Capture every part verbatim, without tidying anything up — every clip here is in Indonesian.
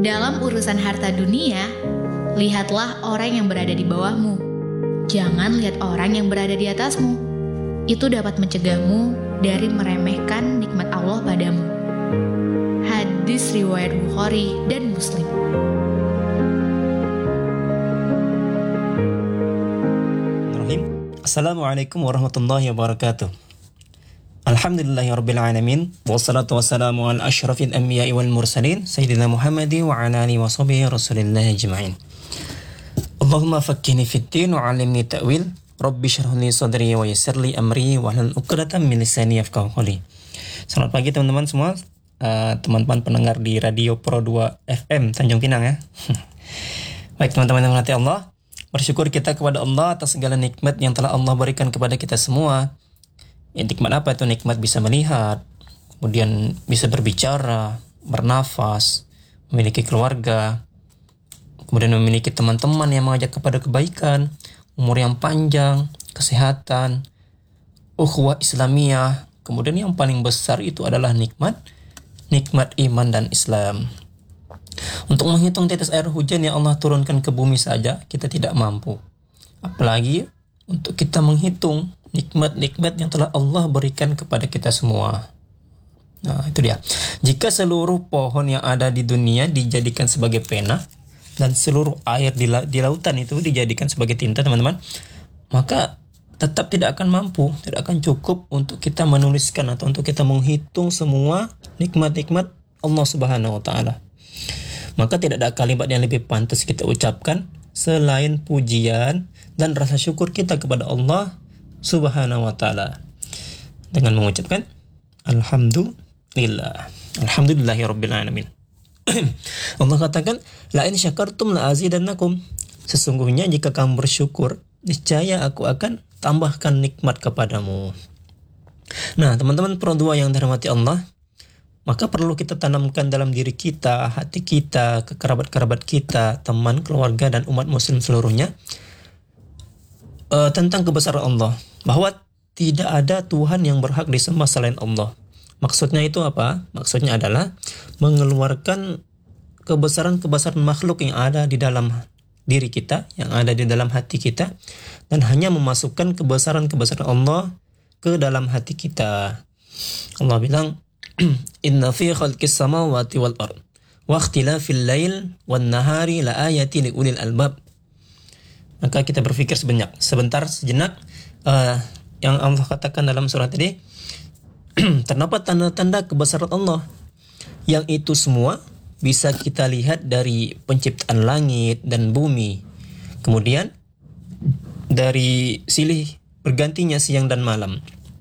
Dalam urusan harta dunia, lihatlah orang yang berada di bawahmu. Jangan lihat orang yang berada di atasmu. Itu dapat mencegahmu dari meremehkan nikmat Allah padamu. Hadis riwayat Bukhari dan Muslim. Assalamualaikum warahmatullahi wabarakatuh. Alhamdulillahirabbil alamin wassalatu wassalamu ala asyrafil anbiya'i wal mursalin sayyidina Muhammadin wa ala alihi washabihi rasulillah ajma'in. Allahumma faqqihni fid din wa 'allimni ta'wil. Rabbi shrah li sadri wa yassir li amri wa hlul 'uqdatam min lisani yafqahu qawli. Selamat pagi teman-teman semua, uh, teman-teman pendengar di Radio Pro dua F M Tanjung Pinang ya. Baik teman-teman yang dirahmati Allah, bersyukur kita kepada Allah atas segala nikmat yang telah Allah berikan kepada kita semua. Ya, nikmat apa itu? Nikmat bisa melihat, kemudian bisa berbicara, bernafas, memiliki keluarga, kemudian memiliki teman-teman yang mengajak kepada kebaikan, umur yang panjang, kesehatan, ukhuwah Islamiyah. Kemudian yang paling besar itu adalah nikmat, nikmat iman dan Islam. Untuk menghitung tetes air hujan yang Allah turunkan ke bumi saja, kita tidak mampu. Apalagi untuk kita menghitung nikmat-nikmat yang telah Allah berikan kepada kita semua. Nah, itu dia. Jika seluruh pohon yang ada di dunia dijadikan sebagai pena, dan seluruh air di, la- di lautan itu dijadikan sebagai tinta, teman-teman, maka tetap tidak akan mampu, tidak akan cukup untuk kita menuliskan atau untuk kita menghitung semua nikmat-nikmat Allah Subhanahu wa taala. Maka tidak ada kalimat yang lebih pantas kita ucapkan selain pujian dan rasa syukur kita kepada Allah Subhanahu wa taala dengan mengucapkan alhamdulillah. Alhamdulillahirabbil alamin. Allah katakan, la in syakartum la azidannakum. Sesungguhnya jika kamu bersyukur, niscaya aku akan tambahkan nikmat kepadamu. Nah, teman-teman Pro dua yang dirahmati Allah, maka perlu kita tanamkan dalam diri kita, hati kita, ke kerabat-kerabat kita, teman, keluarga, dan umat muslim seluruhnya uh, tentang kebesaran Allah, bahwa tidak ada Tuhan yang berhak disembah selain Allah. Maksudnya itu apa? Maksudnya adalah mengeluarkan kebesaran-kebesaran makhluk yang ada di dalam diri kita, yang ada di dalam hati kita, dan hanya memasukkan kebesaran-kebesaran Allah ke dalam hati kita. Allah bilang, Inna fi khalqis samawati wal ard wa ikhtilafil lail wan nahari la ayatin li ulil albab. Maka kita berpikir sebentar, sebentar sejenak uh, yang Allah katakan dalam surah tadi, terdapat tanda-tanda kebesaran Allah yang itu semua bisa kita lihat dari penciptaan langit dan bumi, kemudian dari silih bergantinya siang dan malam.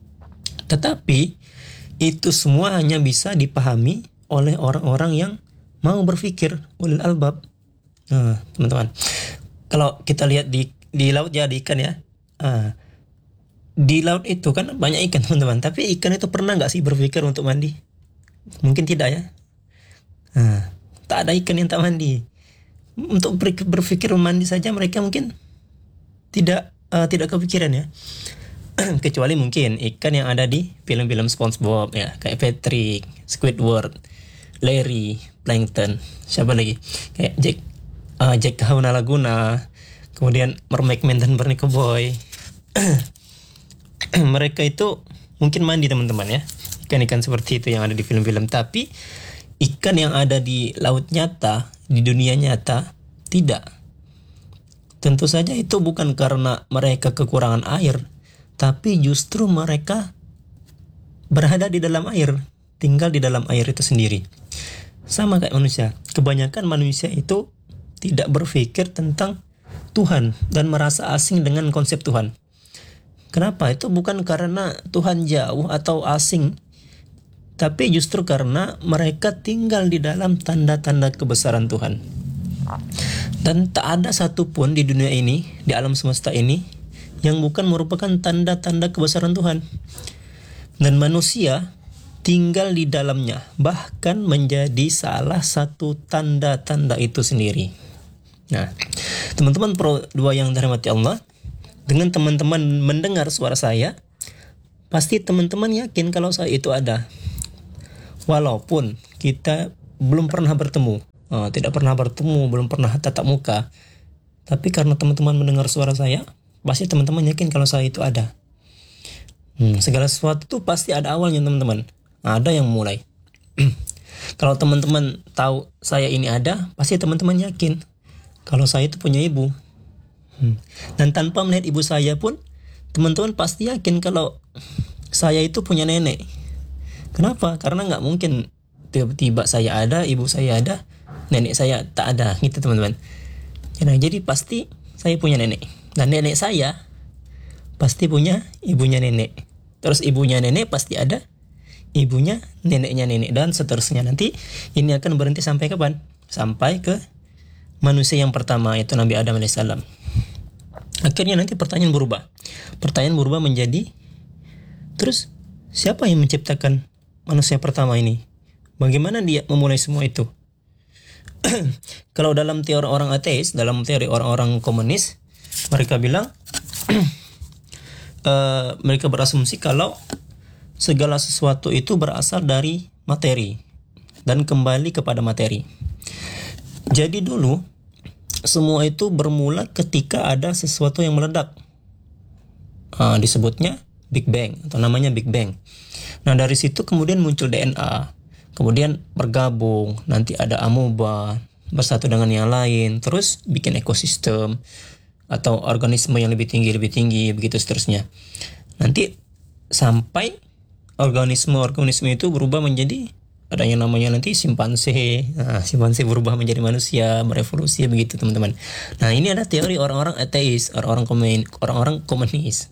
Tetapi itu semua hanya bisa dipahami oleh orang-orang yang mau berpikir, ulil albab. Nah, teman-teman, kalau kita lihat di di laut ya, di ikan ya, ah, di laut itu kan banyak ikan, teman-teman. Tapi ikan itu pernah nggak sih berpikir untuk mandi? Mungkin tidak ya. Nah, tak ada ikan yang tak mandi. Untuk ber- berpikir mandi saja mereka mungkin tidak uh, tidak kepikiran ya. Kecuali mungkin ikan yang ada di film-film SpongeBob ya, kayak Patrick, Squidward, Larry, Plankton, siapa lagi? Kayak Jack, uh, Jack Hauna Laguna, kemudian Mermaid Man dan Barnacle Boy. Mereka itu mungkin mandi, teman-teman ya, ikan-ikan seperti itu yang ada di film-film. Tapi ikan yang ada di laut nyata, di dunia nyata, tidak. Tentu saja itu bukan karena mereka kekurangan air, tapi justru mereka berada di dalam air, tinggal di dalam air itu sendiri. Sama kayak manusia. Kebanyakan manusia itu tidak berpikir tentang Tuhan dan merasa asing dengan konsep Tuhan. Kenapa? Itu bukan karena Tuhan jauh atau asing, tapi justru karena mereka tinggal di dalam tanda-tanda kebesaran Tuhan. Dan tak ada satupun di dunia ini, di alam semesta ini, yang bukan merupakan tanda-tanda kebesaran Tuhan. Dan manusia tinggal di dalamnya, bahkan menjadi salah satu tanda-tanda itu sendiri. Nah, teman-teman Pro dua yang dirahmati Allah, dengan teman-teman mendengar suara saya, pasti teman-teman yakin kalau saya itu ada. Walaupun kita belum pernah bertemu, uh, tidak pernah bertemu, belum pernah tatap muka. Tapi karena teman-teman mendengar suara saya, pasti teman-teman yakin kalau saya itu ada. Hmm, segala sesuatu itu pasti ada awalnya teman-teman. Ada yang mulai. Kalau teman-teman tahu saya ini ada, pasti teman-teman yakin kalau saya itu punya ibu. Hmm. Dan tanpa melihat ibu saya pun, teman-teman pasti yakin kalau saya itu punya nenek. Kenapa? Karena nggak mungkin tiba-tiba saya ada, ibu saya ada, nenek saya tak ada, gitu teman-teman. Nah, jadi pasti saya punya nenek. Dan nenek saya pasti punya ibunya nenek. Terus ibunya nenek pasti ada ibunya neneknya nenek, dan seterusnya. Nanti ini akan berhenti sampai kapan? Sampai ke manusia yang pertama, yaitu Nabi Adam alaihissalam. Akhirnya nanti pertanyaan berubah. Pertanyaan berubah menjadi, terus siapa yang menciptakan manusia pertama ini? Bagaimana dia memulai semua itu? Kalau dalam teori orang ateis, dalam teori orang-orang komunis, mereka bilang uh, mereka berasumsi kalau segala sesuatu itu berasal dari materi dan kembali kepada materi. Jadi dulu semua itu bermula ketika ada sesuatu yang meledak. Uh, disebutnya Big Bang atau namanya Big Bang. Nah, dari situ kemudian muncul D N A, kemudian bergabung, nanti ada amoeba bersatu dengan yang lain, terus bikin ekosistem atau organisme yang lebih tinggi lebih tinggi begitu seterusnya. Nanti sampai organisme-organisme itu berubah menjadi ada yang namanya nanti simpanse. Nah, simpanse berubah menjadi manusia, berevolusi begitu teman-teman. Nah, ini ada teori orang-orang ateis, orang-orang komunis, orang-orang komunis.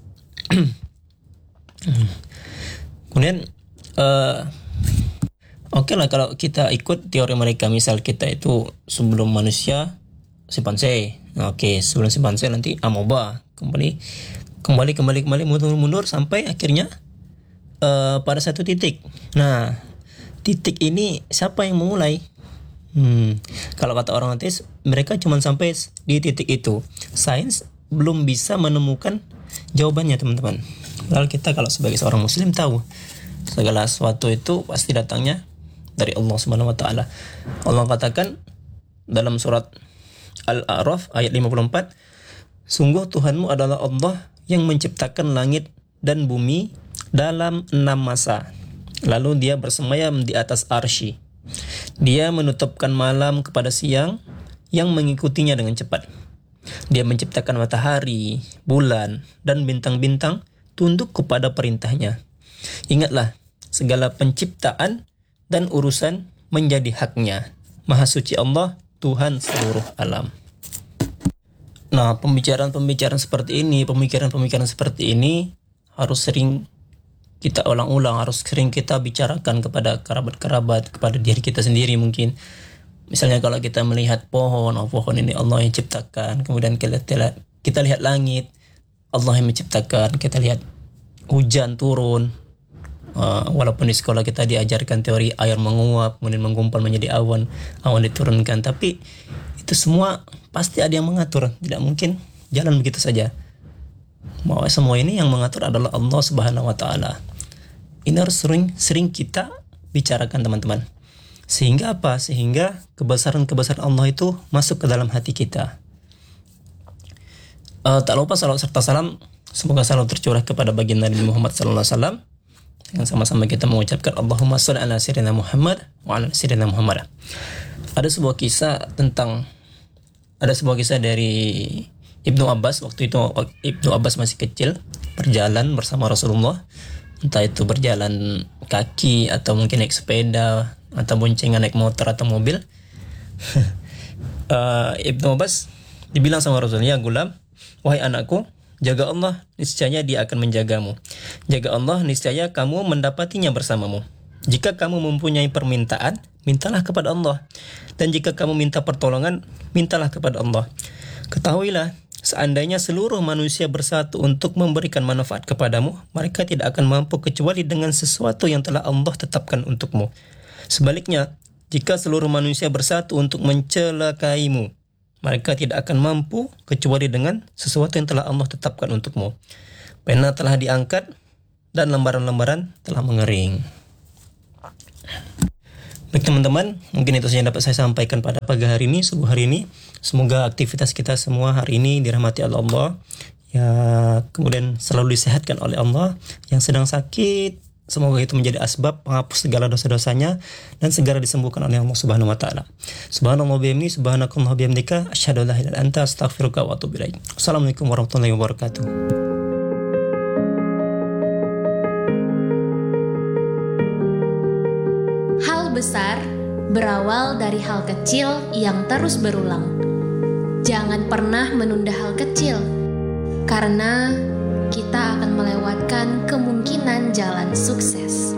Kemudian uh, oke okay lah kalau kita ikut teori mereka, misal kita itu sebelum manusia simpanse, oke okay, sebelum simpanse nanti amoeba, kembali kembali kembali kembali mundur mundur sampai akhirnya uh, pada satu titik. Nah, titik ini siapa yang memulai? Hmm, kalau kata orang ateis, mereka cuma sampai di titik itu. Sains belum bisa menemukan jawabannya teman-teman. Lalu kita kalau sebagai seorang muslim tahu segala sesuatu itu pasti datangnya dari Allah Subhanahu wa taala. Allah katakan dalam surat Al-A'raf ayat lima puluh empat, sungguh Tuhanmu adalah Allah yang menciptakan langit dan bumi dalam enam masa. Lalu dia bersemayam di atas arsy. Dia menutupkan malam kepada siang yang mengikutinya dengan cepat. Dia menciptakan matahari, bulan, dan bintang-bintang tunduk kepada perintahnya. Ingatlah, segala penciptaan dan urusan menjadi haknya. Maha suci Allah, Tuhan seluruh alam. Nah, pembicaraan-pembicaraan seperti ini, pemikiran-pemikiran seperti ini harus sering kita ulang-ulang, harus sering kita bicarakan kepada kerabat-kerabat, kepada diri kita sendiri mungkin. Misalnya kalau kita melihat pohon, oh pohon ini Allah yang ciptakan. Kemudian kita lihat, kita lihat langit, Allah yang menciptakan. Kita lihat hujan turun. Uh, walaupun di sekolah kita diajarkan teori air menguap, kemudian menggumpal menjadi awan, awan diturunkan. Tapi itu semua pasti ada yang mengatur. Tidak mungkin jalan begitu saja. Bahwa semua ini yang mengatur adalah Allah Subhanahu wa taala. Ini harus sering sering kita bicarakan teman-teman. Sehingga apa? Sehingga kebesaran-kebesaran Allah itu masuk ke dalam hati kita. Uh, tak lupa salawat serta salam semoga selalu tercurah kepada baginda Nabi Muhammad sallallahu alaihi wasallam. Yang sama-sama kita mengucapkan Allahumma shalli ala sayyidina Muhammad wa ala sayyidina Muhammad. Ada sebuah kisah tentang ada sebuah kisah dari Ibnu Abbas. Waktu itu Ibnu Abbas masih kecil, berjalan bersama Rasulullah, entah itu berjalan kaki atau mungkin naik sepeda atau boncengan naik motor atau mobil. uh, Ibnu Abbas dibilang sama Rasulullah, "Ya gulam, wahai anakku, jaga Allah, niscaya Dia akan menjagamu. Jaga Allah, niscaya kamu mendapatinya bersamamu. Jika kamu mempunyai permintaan, mintalah kepada Allah. Dan jika kamu minta pertolongan, mintalah kepada Allah. Ketahuilah, seandainya seluruh manusia bersatu untuk memberikan manfaat kepadamu, mereka tidak akan mampu kecuali dengan sesuatu yang telah Allah tetapkan untukmu. Sebaliknya, jika seluruh manusia bersatu untuk mencelakaimu, mereka tidak akan mampu kecuali dengan sesuatu yang telah Allah tetapkan untukmu. Pena telah diangkat dan lembaran-lembaran telah mengering." Baik teman-teman, mungkin itu saja yang dapat saya sampaikan pada pagi hari ini, subuh hari ini. Semoga aktivitas kita semua hari ini dirahmati oleh Allah, ya kemudian selalu disehatkan oleh Allah. Yang sedang sakit, semoga itu menjadi asbab penghapus segala dosa-dosanya dan segera disembuhkan oleh Allah Subhanahu wa taala. Subhanallah bihamdihi, subhanakallah bihamdika, asyhadu an la ilaha illa anta, astaghfiruka wa atubu ilaik. Assalamualaikum warahmatullahi wabarakatuh. Hal besar berawal dari hal kecil yang terus berulang. Jangan pernah menunda hal kecil, karena kita akan melewatkan kemungkinan jalan sukses.